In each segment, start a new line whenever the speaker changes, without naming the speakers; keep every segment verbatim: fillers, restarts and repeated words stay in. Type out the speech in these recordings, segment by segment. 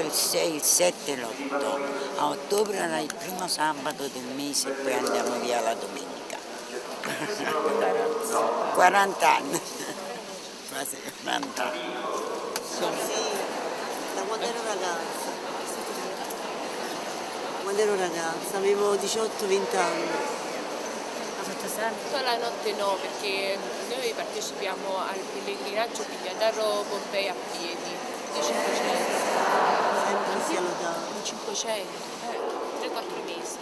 il sei, il sette e l'otto. A ottobre era il primo sabato del mese e poi andiamo via la domenica. quaranta anni, quasi quaranta anni.
Sì, da quando ero ragazza. Quando ero ragazza, avevo diciotto venti anni.
Tutta la notte no, perché noi partecipiamo al pellegrinaggio Pignataro-Pompei a piedi, di cinquecento.
Sempre sia lontano.
Di cinquecento, eh, tre quattro mesi.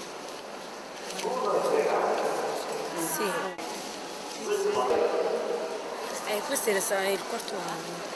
Sì. Eh, questo era il quarto anno.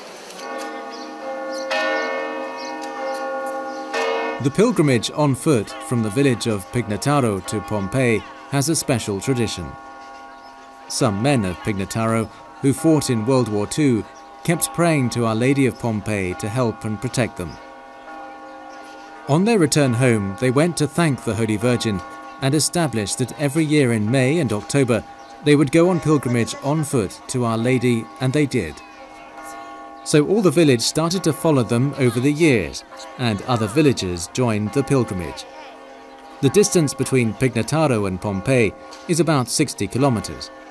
The pilgrimage on foot from the village of Pignataro to Pompeii has a special tradition. Some men of Pignataro, who fought in World War Two, kept praying to Our Lady of Pompeii to help and protect them. On their return home, they went to thank the Holy Virgin and established that every year in May and October they would go on pilgrimage on foot to Our Lady, and they did. So all the village started to follow them over the years, and other villagers joined the pilgrimage. The distance between Pignataro and Pompeii is about sixty kilometers.